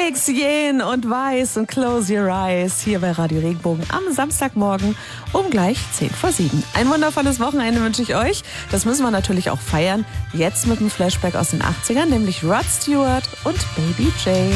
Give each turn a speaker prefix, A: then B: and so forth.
A: Felix Jähn und Weiß und Close Your Eyes hier bei Radio Regenbogen am Samstagmorgen um gleich 6:50. Ein wundervolles Wochenende wünsche ich euch. Das müssen wir natürlich auch feiern. Jetzt mit einem Flashback aus den 80ern, nämlich Rod Stewart und Baby J.